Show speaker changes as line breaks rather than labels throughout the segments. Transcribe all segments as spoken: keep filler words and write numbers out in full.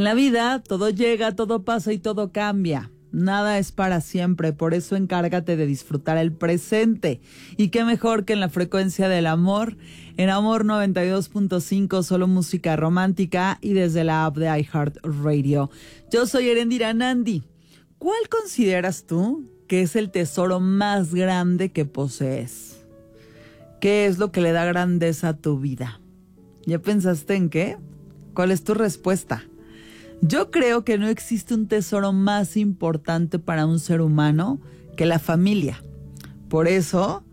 En la vida todo llega, todo pasa y todo cambia. Nada es para siempre, por eso encárgate de disfrutar el presente. Y qué mejor que en la frecuencia del amor, en Amor noventa y dos punto cinco, solo música romántica y desde la app de iHeartRadio. Yo soy Erendira Nandi. ¿Cuál consideras tú que es el tesoro más grande que posees? ¿Qué es lo que le da grandeza a tu vida? ¿Ya pensaste en qué? ¿Cuál es tu respuesta? Yo creo que no existe un tesoro más importante para un ser humano que la familia. Por eso,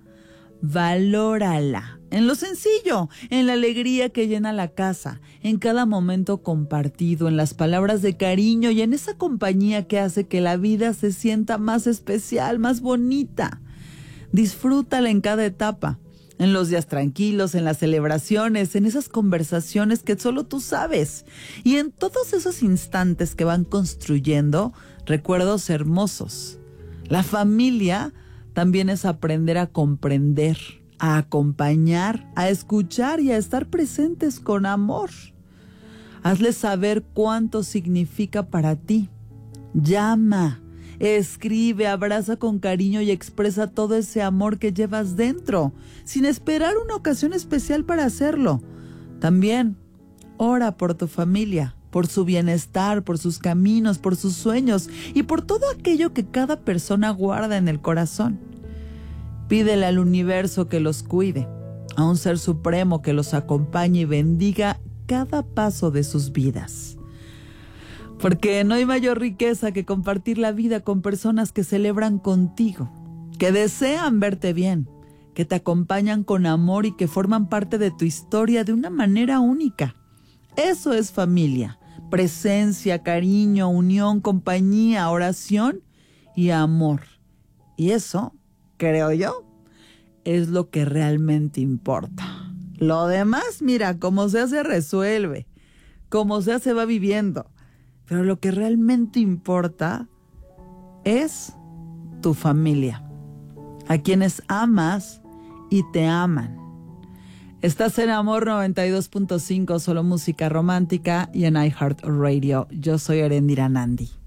valórala. En lo sencillo, en la alegría que llena la casa, en cada momento compartido, en las palabras de cariño y en esa compañía que hace que la vida se sienta más especial, más bonita. Disfrútala en cada etapa. En los días tranquilos, en las celebraciones, en esas conversaciones que solo tú sabes. Y en todos esos instantes que van construyendo recuerdos hermosos. La familia también es aprender a comprender, a acompañar, a escuchar y a estar presentes con amor. Hazle saber cuánto significa para ti. Llama, escribe, abraza con cariño y expresa todo ese amor que llevas dentro, sin esperar una ocasión especial para hacerlo. También, ora por tu familia, por su bienestar, por sus caminos, por sus sueños y por todo aquello que cada persona guarda en el corazón. Pídele al universo que los cuide, a un ser supremo que los acompañe y bendiga cada paso de sus vidas. Porque no hay mayor riqueza que compartir la vida con personas que celebran contigo, que desean verte bien, que te acompañan con amor y que forman parte de tu historia de una manera única. Eso es familia, presencia, cariño, unión, compañía, oración y amor. Y eso, creo yo, es lo que realmente importa. Lo demás, mira, como sea se resuelve, como sea se va viviendo. Pero lo que realmente importa es tu familia, a quienes amas y te aman. Estás en Amor noventa y dos punto cinco, solo música romántica y en iHeartRadio. Yo soy Erendira Nandi.